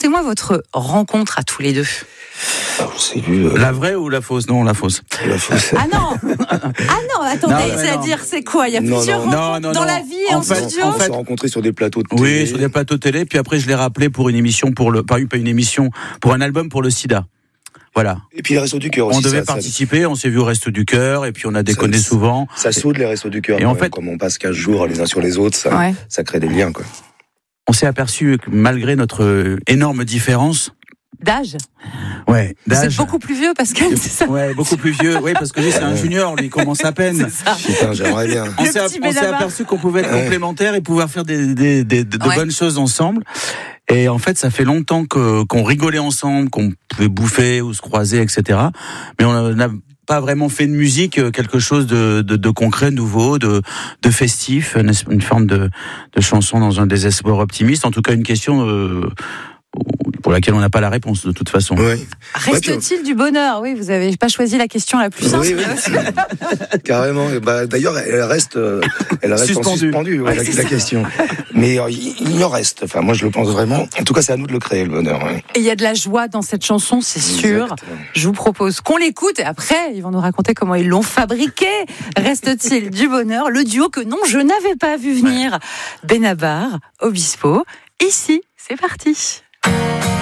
Racontez-moi votre rencontre à tous les deux. La vraie ou la fausse? Non, la fausse. La fausse. Ah non, attendez, c'est-à-dire, c'est quoi? Il y a plusieurs rencontres dans la vie et en studio? On s'est rencontrés sur des plateaux de télé. Oui, sur des plateaux télé, puis après je l'ai rappelé pour une émission, pour un album pour le sida. Voilà. Et puis les Restos du Cœur aussi. On devait participer, on s'est vu au Resto du Cœur, et puis on a déconné souvent. Ça soude les Restos du Cœur. Et en fait, comme on passe 15 jours les uns sur les autres, ça crée des liens, quoi. On s'est aperçu que malgré notre énorme différence d'âge. Ouais, d'âge. Vous êtes beaucoup plus vieux, Pascal, c'est ça? Ouais, beaucoup plus vieux. Oui, parce que lui, c'est un junior, lui, il commence à peine. C'est ça. Putain, j'aimerais bien. On s'est aperçu qu'on pouvait être complémentaires et pouvoir faire de bonnes choses ensemble. Et en fait, ça fait longtemps qu'on rigolait ensemble, qu'on pouvait bouffer ou se croiser, etc. Mais on n'a pas vraiment fait de musique quelque chose de concret, nouveau, de festif, une forme de chanson dans un désespoir optimiste. En tout cas, une question pour laquelle on n'a pas la réponse de toute façon. Oui. Reste-t-il du bonheur? Oui, vous n'avez pas choisi la question la plus simple. Oui. Carrément. D'ailleurs, elle reste suspendue la question. Mais il en reste. Enfin, moi, je le pense vraiment. En tout cas, c'est à nous de le créer, le bonheur. Oui. Et il y a de la joie dans cette chanson, c'est sûr. Exactement. Je vous propose qu'on l'écoute et après, ils vont nous raconter comment ils l'ont fabriqué. Reste-t-il du bonheur? Le duo que non, je n'avais pas vu venir. Benabar, Obispo. Ici, c'est parti.